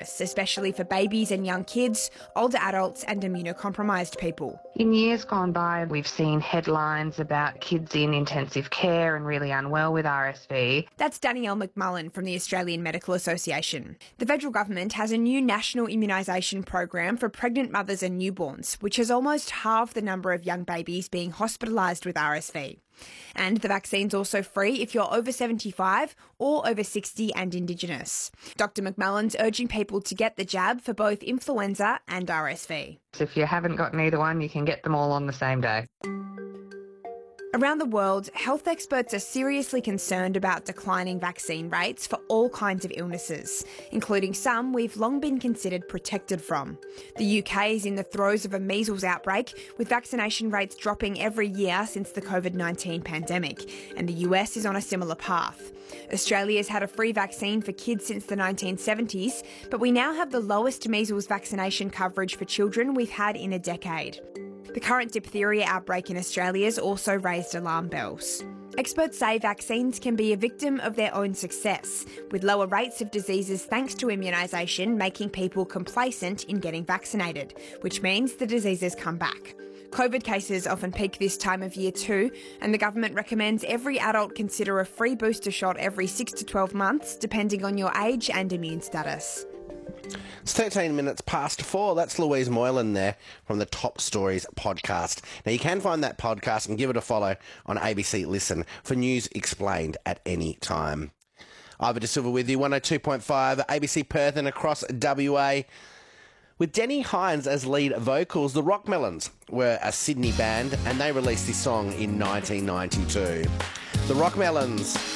dangerous, especially for babies and young kids, older adults and immunocompromised people. In years gone by, we've seen headlines about kids in intensive care and really unwell with RSV. That's Danielle McMullen from the Australian Medical Association. The federal government has a new national immunisation program for pregnant mothers and newborns, which has almost halved the number of young babies being hospitalised with RSV. And the vaccine's also free if you're over 75 or over 60 and Indigenous. Dr McMullen's urging people to get the jab for both influenza and RSV. If you haven't got either one, you can get them all on the same day. Around the world, health experts are seriously concerned about declining vaccine rates for all kinds of illnesses, including some we've long been considered protected from. The UK is in the throes of a measles outbreak, with vaccination rates dropping every year since the COVID-19 pandemic, and the US is on a similar path. Australia's had a free vaccine for kids since the 1970s, but we now have the lowest measles vaccination coverage for children we've had in a decade. The current diphtheria outbreak in Australia has also raised alarm bells. Experts say vaccines can be a victim of their own success, with lower rates of diseases thanks to immunisation making people complacent in getting vaccinated, which means the diseases come back. COVID cases often peak this time of year too, and the government recommends every adult consider a free booster shot every 6 to 12 months, depending on your age and immune status. It's 13 minutes past 4. That's Louise Moylan there from the Top Stories podcast. Now, you can find that podcast and give it a follow on ABC Listen for news explained at any time. Ivor De Silva with you, 102.5 ABC Perth and across WA. With Denny Hines as lead vocals, the Rockmelons were a Sydney band and they released this song in 1992. The Rockmelons